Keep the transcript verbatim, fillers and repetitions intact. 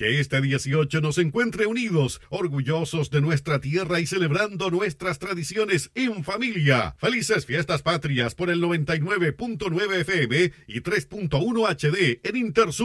Que este dieciocho nos encuentre unidos, orgullosos de nuestra tierra y celebrando nuestras tradiciones en familia. Felices fiestas patrias por el noventa y nueve punto nueve F M y tres punto uno H D en Intersur.